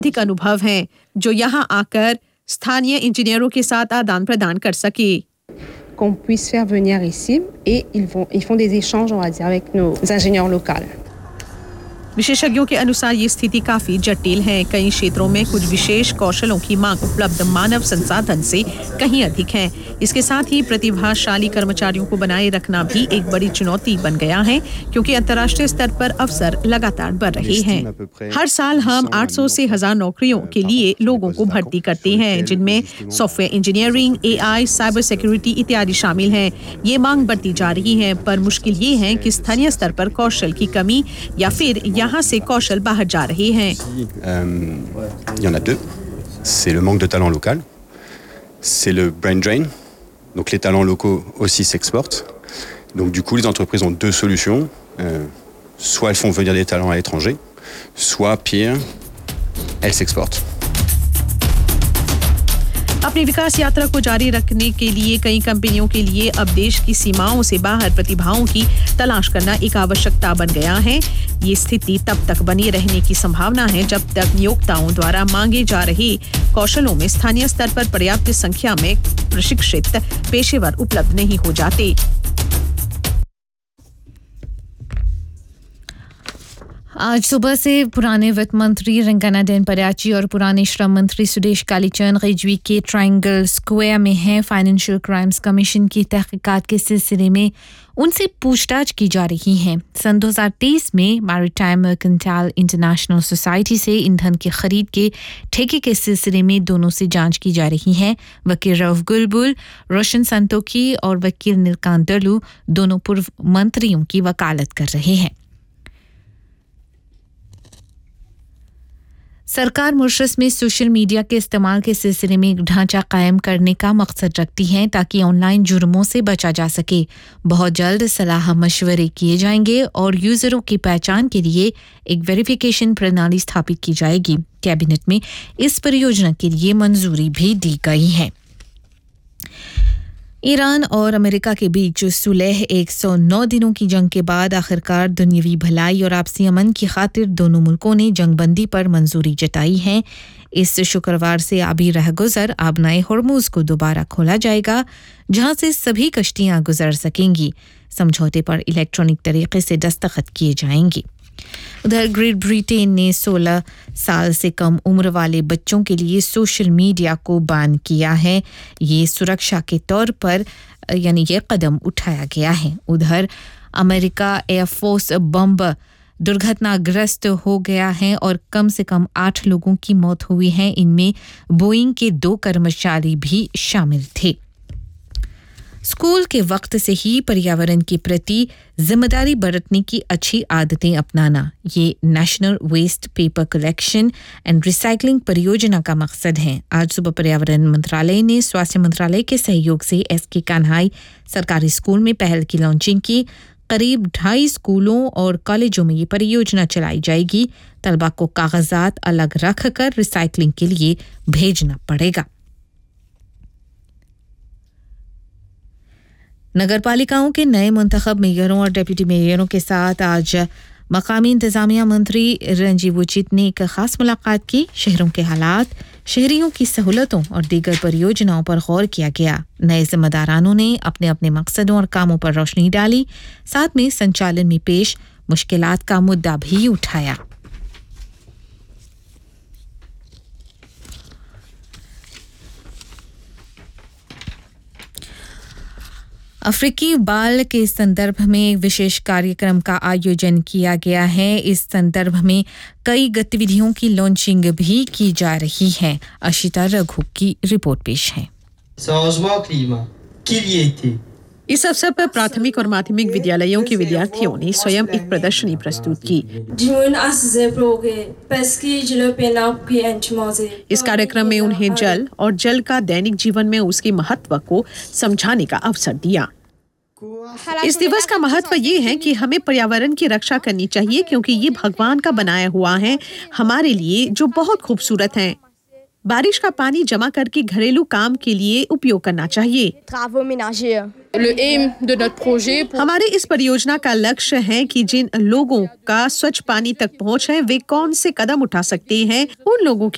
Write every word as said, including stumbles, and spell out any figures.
अधिक अनुभव हैं जो यहाँ आकर स्थानीय इंजीनियरों के साथ आदान प्रदान कर सके। Qu'on puisse faire venir ici et ils vont ils font des échanges, on va dire, avec nos ingénieurs locaux. विशेषज्ञों के अनुसार ये स्थिति काफी जटिल है। कई क्षेत्रों में कुछ विशेष कौशलों की मांग उपलब्ध मानव संसाधन से कहीं अधिक है। इसके साथ ही प्रतिभाशाली कर्मचारियों को बनाए रखना भी एक बड़ी चुनौती बन गया है, क्योंकि अंतर्राष्ट्रीय स्तर पर अवसर लगातार बढ़ रहे हैं। हर साल हम आठ सौ से हजार नौकरियों के लिए लोगों को भर्ती करते हैं, जिनमें software engineering, AI, cyber security इत्यादि शामिल हैं। ये मांग बढ़ती जा रही है, पर मुश्किल ये है कि स्थानीय स्तर पर कौशल की कमी या फिर यहाँ से कौशल बाहर जा रहे हैं। Il y en a deux. C'est le manque de talent local. C'est le brain drain. Donc les talents locaux aussi s'exportent. Donc du coup, les entreprises ont deux solutions. Euh, soit elles font venir des talents à l'étranger, soit pire, elles s'exportent. अपनी विकास यात्रा को जारी रखने के लिए कई कंपनियों के लिए अब देश की सीमाओं से बाहर प्रतिभाओं की तलाश करना एक आवश्यकता बन गया है। ये स्थिति तब तक बनी रहने की संभावना है जब तक नियोक्ताओं द्वारा मांगे जा रहे कौशलों में स्थानीय स्तर पर पर्याप्त संख्या में प्रशिक्षित पेशेवर उपलब्ध नहीं हो जाते। आज सुबह से पुराने वित्त मंत्री रंगनाथन पराची और पुराने श्रम मंत्री सुदेश कालीचरण रिजवी के ट्रायंगल स्क्वायर में हैं। फाइनेंशियल क्राइम्स कमीशन की तहकीकात के सिलसिले में उनसे पूछताछ की जा रही है। सन दो हज़ार तेईस में मैरिटाइम मर्केंटाइल इंटरनेशनल सोसाइटी से ईंधन की खरीद के ठेके के सिलसिले में दोनों से जांच की जा रही है। वकील रऊफ गुलबुल, रोशन संतोखी और वकील नीलकांत डलू दोनों पूर्व मंत्रियों की वकालत कर रहे हैं। सरकार मॉरिशस में सोशल मीडिया के इस्तेमाल के सिलसिले में एक ढांचा कायम करने का मकसद रखती है ताकि ऑनलाइन जुर्मों से बचा जा सके। बहुत जल्द सलाह मशवरे किए जाएंगे और यूजरों की पहचान के लिए एक वेरिफिकेशन प्रणाली स्थापित की जाएगी। कैबिनेट में इस परियोजना के लिए मंजूरी भी दी गई है। ईरान और अमेरिका के बीच सुलह एक सौ नौ दिनों की जंग के बाद आखिरकार दुनियावी भलाई और आपसी अमन की खातिर दोनों मुल्कों ने जंगबंदी पर मंजूरी जताई है। इस शुक्रवार से आबी रहगुजर आबनाए हॉर्मुज को दोबारा खोला जाएगा, जहां से सभी कश्तियां गुजर सकेंगी। समझौते पर इलेक्ट्रॉनिक तरीके से दस्तखत किए जाएंगे। उधर ग्रेट ब्रिटेन ने सोलह साल से कम उम्र वाले बच्चों के लिए सोशल मीडिया को बैन किया है। ये सुरक्षा के तौर पर यानी ये कदम उठाया गया है। उधर अमेरिका एयरफोर्स बम दुर्घटनाग्रस्त हो गया है और कम से कम आठ लोगों की मौत हुई है। इनमें बोइंग के दो कर्मचारी भी शामिल थे। स्कूल के वक्त से ही पर्यावरण के प्रति जिम्मेदारी बरतने की अच्छी आदतें अपनाना, ये national waste paper collection and recycling परियोजना का मकसद है। आज सुबह पर्यावरण मंत्रालय ने स्वास्थ्य मंत्रालय के सहयोग से एस के कान्हाई सरकारी स्कूल में पहल की लॉन्चिंग की। करीब ढाई स्कूलों और कॉलेजों में ये परियोजना चलाई जाएगी। तलबा को कागजात अलग रखकर रिसाइकलिंग के लिए भेजना पड़ेगा। नगरपालिकाओं के नए मुंतखब मेयरों और डिप्टी मेयरों के साथ आज मकामी इंतजामिया मंत्री रंजीव उचित ने एक खास मुलाकात की। शहरों के हालात, शहरियों की सहूलतों और दीगर परियोजनाओं पर गौर किया गया। नए जिम्मेदारानों ने अपने अपने मकसदों और कामों पर रोशनी डाली, साथ में संचालन में पेश मुश्किलात का मुद्दा भी उठाया। अफ्रीकी बाल के संदर्भ में विशेष कार्यक्रम का आयोजन किया गया है। इस संदर्भ में कई गतिविधियों की लॉन्चिंग भी की जा रही है। अशिता रघु की रिपोर्ट पेश है। इस अवसर पर प्राथमिक और माध्यमिक विद्यालयों के विद्यार्थियों ने स्वयं एक प्रदर्शनी प्रस्तुत की। इस कार्यक्रम में उन्हें जल और जल का दैनिक जीवन में उसके महत्व को समझाने का अवसर दिया। इस दिवस का महत्व ये है कि हमें पर्यावरण की रक्षा करनी चाहिए, क्योंकि ये भगवान का बनाया हुआ है हमारे लिए, जो बहुत खूबसूरत है। बारिश का पानी जमा करके घरेलू काम के लिए उपयोग करना चाहिए। हमारे इस परियोजना का लक्ष्य है कि जिन लोगों का स्वच्छ पानी तक पहुंच है, वे कौन से कदम उठा सकते हैं। उन लोगों के